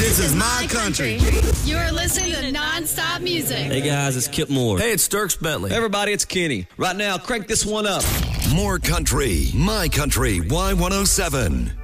This is my country. You're listening to Non-Stop Music. Hey guys, it's Kip Moore. Hey, it's Dierks Bentley. Hey everybody, it's Kenny. Right now, crank this one up. More country, my country, Y107.